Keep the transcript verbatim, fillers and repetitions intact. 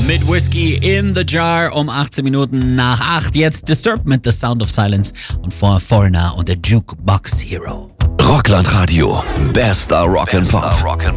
mit Whiskey in the Jar um achtzehn Minuten nach acht. Jetzt Disturbed mit The Sound of Silence und vor Foreigner und der Jukebox Hero. Rockland Radio, bester Rock'n'Pop.